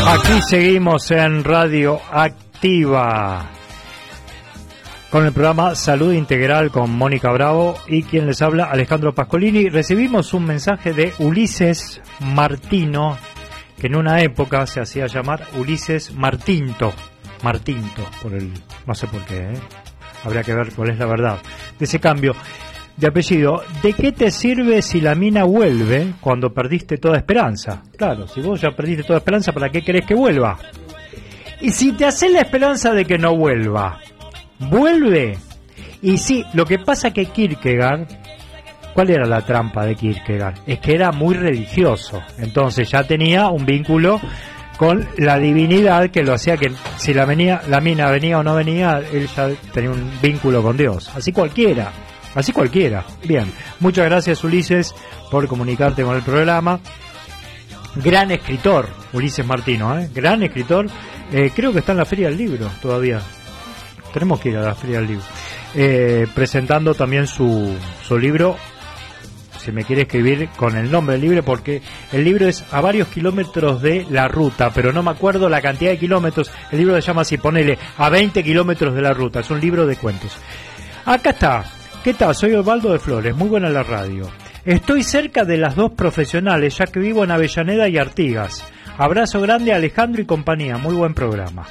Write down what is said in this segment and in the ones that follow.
Aquí seguimos en Radio Activa con el programa Salud Integral con Mónica Bravo y quien les habla, Alejandro Pascolini. Recibimos un mensaje de Ulises Martino, que en una época se hacía llamar Ulises Martinto, por el, no sé por qué, habría que ver cuál es la verdad de ese cambio de apellido. ¿De qué te sirve si la mina vuelve cuando perdiste toda esperanza? Claro, si vos ya perdiste toda esperanza, ¿para qué querés que vuelva? Y si te haces la esperanza de que no vuelva, ¿vuelve? Y sí, lo que pasa que Kierkegaard, ¿cuál era la trampa de Kierkegaard? Es que era muy religioso, entonces ya tenía un vínculo con la divinidad que lo hacía que si la mina venía o no venía, él ya tenía un vínculo con Dios. Así cualquiera. Bien, muchas gracias Ulises por comunicarte con el programa. Gran escritor, Ulises Martino, gran escritor. Creo que está en la Feria del Libro todavía. Tenemos que ir a la Feria del Libro. Presentando también su libro, si me quiere escribir con el nombre del libro, porque el libro es a varios kilómetros de la ruta, pero no me acuerdo la cantidad de kilómetros. El libro se llama así, ponele a 20 kilómetros de la ruta. Es un libro de cuentos. Acá está. ¿Qué tal? Soy Osvaldo de Flores, muy buena la radio. Estoy cerca de las dos profesionales, ya que vivo en Avellaneda y Artigas. Abrazo grande a Alejandro y compañía, muy buen programa.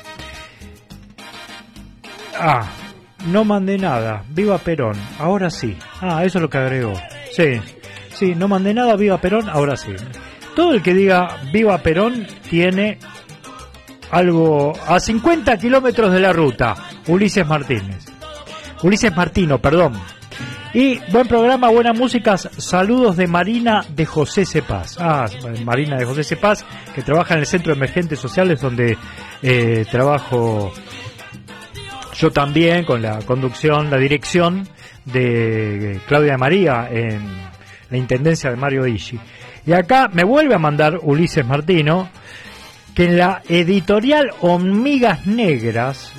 No mandé nada, viva Perón, ahora sí. Eso es lo que agregó. Sí, no mandé nada, viva Perón, ahora sí. Todo el que diga viva Perón tiene algo a 50 kilómetros de la ruta. Ulises Martino, perdón. Y buen programa, buena música, saludos de Marina de José Cepaz. Marina de José Cepaz, que trabaja en el Centro de Emergentes Sociales, donde trabajo yo también, con la conducción, la dirección de Claudia de María en la intendencia de Mario Ishi. Y acá me vuelve a mandar Ulises Martino, que en la editorial Hormigas Negras,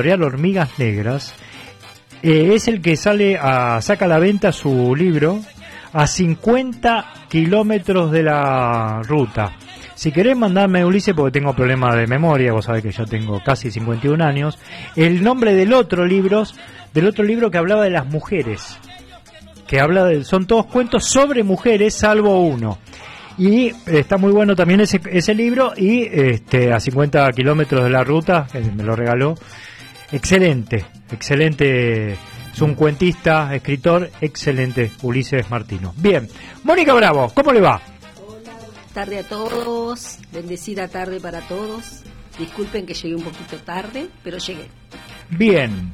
es el que saca a la venta su libro a 50 kilómetros de la ruta. Si querés mandarme, Ulises, porque tengo problemas de memoria, vos sabés que yo tengo casi 51 años, el nombre del otro libro que hablaba de las mujeres, son todos cuentos sobre mujeres, salvo uno. Y está muy bueno también ese libro, y a 50 kilómetros de la ruta, me lo regaló. Excelente, es un cuentista, escritor, excelente, Ulises Martino. Bien, Mónica Bravo, ¿cómo le va? Hola, tarde a todos, bendecida tarde para todos. Disculpen que llegué un poquito tarde, pero llegué. Bien.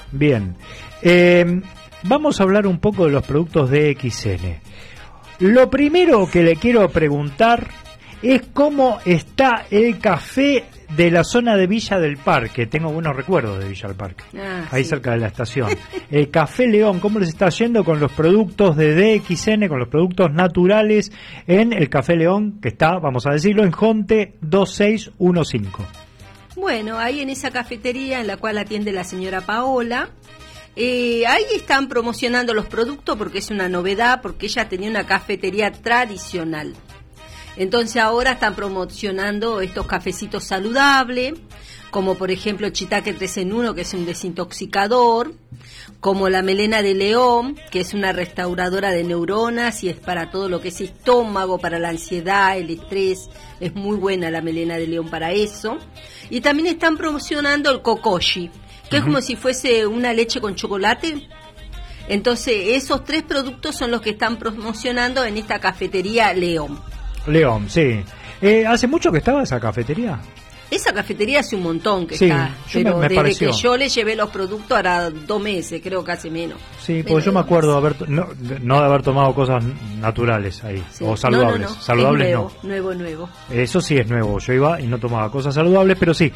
Vamos a hablar un poco de los productos de XN. Lo primero que le quiero preguntar es cómo está el café de la zona de Villa del Parque. Tengo buenos recuerdos de Villa del Parque, ahí sí, cerca de la estación. El Café León, ¿cómo les está yendo con los productos de DXN, con los productos naturales en el Café León, que está, vamos a decirlo, en Jonte 2615? Bueno, ahí en esa cafetería en la cual atiende la señora Paola, ahí están promocionando los productos porque es una novedad, porque ella tenía una cafetería tradicional. Entonces ahora están promocionando estos cafecitos saludables, como por ejemplo Chitaque 3 en 1, que es un desintoxicador, como la melena de león, que es una restauradora de neuronas y es para todo lo que es estómago, para la ansiedad, el estrés. Es muy buena la melena de león para eso. Y también están promocionando el Kokoshi, que es como si fuese una leche con chocolate. Entonces esos tres productos son los que están promocionando en esta cafetería León, sí. ¿Hace mucho que estaba esa cafetería? Esa cafetería hace un montón que está, pero me desde pareció que yo le llevé los productos hará 2 meses, creo, casi menos. Sí, porque yo me acuerdo no de haber tomado cosas naturales ahí, sí, o saludables. No. Saludables nuevo, no. Nuevo. Eso sí es nuevo, yo iba y no tomaba cosas saludables, pero sí.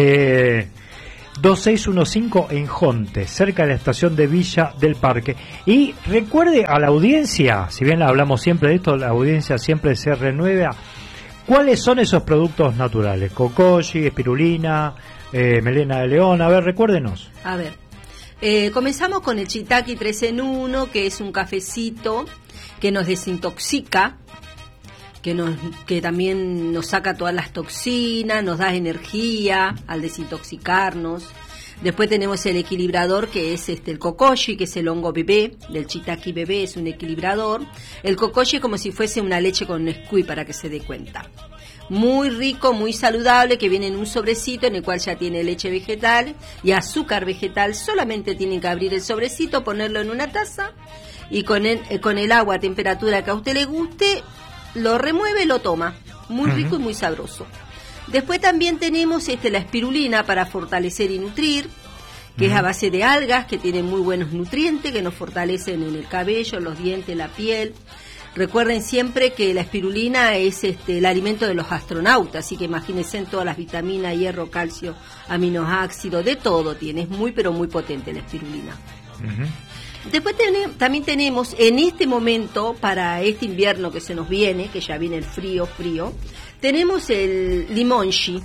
2615 en Jonte, cerca de la estación de Villa del Parque. Y recuerde a la audiencia, si bien hablamos siempre de esto, la audiencia siempre se renueva. ¿Cuáles son esos productos naturales? Kokoshi, espirulina, melena de león. A ver, recuérdenos. A ver, comenzamos con el Chitaki 3 en 1, que es un cafecito que nos desintoxica, que también nos saca todas las toxinas, nos da energía al desintoxicarnos. Después tenemos el equilibrador, que es el kokoshi, que es el hongo bebé, del shiitake bebé, es un equilibrador. El kokoshi como si fuese una leche con Nesquik, para que se dé cuenta. Muy rico, muy saludable, que viene en un sobrecito en el cual ya tiene leche vegetal y azúcar vegetal. Solamente tienen que abrir el sobrecito, ponerlo en una taza y con el agua a temperatura que a usted le guste, lo remueve y lo toma. Muy rico y muy sabroso. Después también tenemos la espirulina para fortalecer y nutrir, que es a base de algas, que tiene muy buenos nutrientes, que nos fortalecen en el cabello, los dientes, la piel. Recuerden siempre que la espirulina es el alimento de los astronautas, así que imagínense en todas las vitaminas, hierro, calcio, aminoácidos, de todo tiene. Es muy, pero muy potente la espirulina. Después también tenemos en este momento, para este invierno que se nos viene, que ya viene el frío, tenemos el limonchi.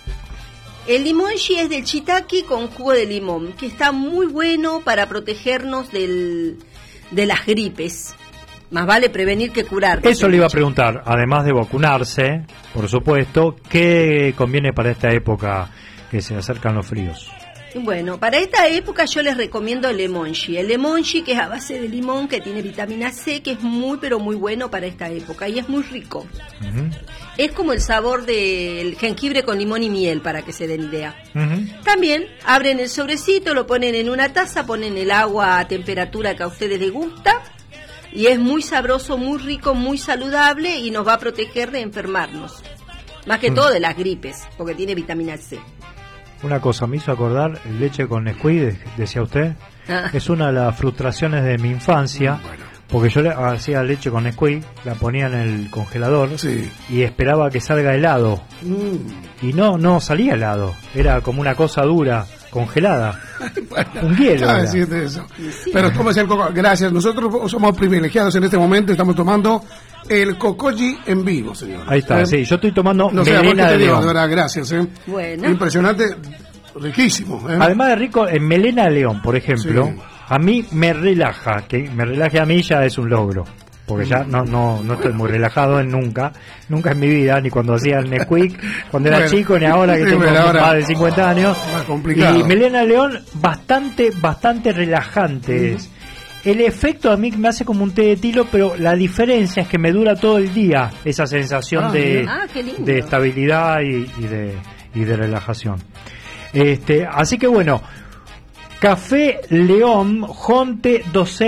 El limonchi es del shiitake con jugo de limón, que está muy bueno para protegernos de las gripes. Más vale prevenir que curar. Eso le iba a preguntar, además de vacunarse, por supuesto, ¿qué conviene para esta época que se acercan los fríos? Bueno, para esta época yo les recomiendo el limonchi. El limonchi, que es a base de limón, que tiene vitamina C, que es muy, pero muy bueno para esta época y es muy rico. Es como el sabor del jengibre con limón y miel, para que se den idea. También abren el sobrecito, lo ponen en una taza, ponen el agua a temperatura que a ustedes les gusta y es muy sabroso, muy rico, muy saludable y nos va a proteger de enfermarnos. Más que todo de las gripes, porque tiene vitamina C. Una cosa me hizo acordar, leche con Nesquik, decía usted, es una de las frustraciones de mi infancia, porque yo le hacía leche con Nesquik, la ponía en el congelador y esperaba que salga helado, y no salía helado, era como una cosa dura, congelada, un hielo. Eso. Pero ¿cómo es el coco? Gracias, nosotros somos privilegiados en este momento, estamos tomando el kokoshi en vivo, señor. Ahí está, sí, yo estoy tomando no sé, melena de león. De verdad, gracias. Bueno. Impresionante, riquísimo. Además de rico, en melena de león, por ejemplo, a mí me relaja, que me relaje a mí ya es un logro, porque ya no estoy muy relajado nunca en mi vida, ni cuando hacía el Nesquik, cuando era chico, ni ahora que tengo más de 50 años. Más complicado. Y melena de león, bastante relajante es. El efecto a mí me hace como un té de tilo, pero la diferencia es que me dura todo el día esa sensación de estabilidad y de relajación. Así que bueno, Café León Jonte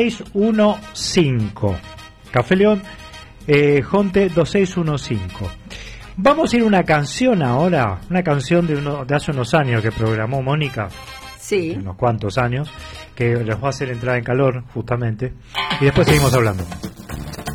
2615. Café León Jonte 2615. Vamos a ir a una canción ahora, una canción de hace unos años que programó Mónica. Sí. Unos cuantos años, que les va a hacer entrar en calor, justamente. Y después seguimos hablando.